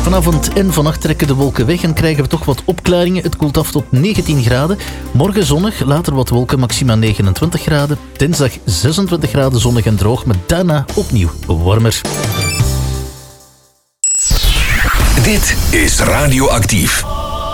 Vanavond en vannacht trekken de wolken weg en krijgen we toch wat opklaringen. Het koelt af tot 19 graden. Morgen zonnig, later wat wolken, maxima 29 graden. Dinsdag 26 graden zonnig en droog, maar daarna opnieuw warmer. Dit is Radioactief.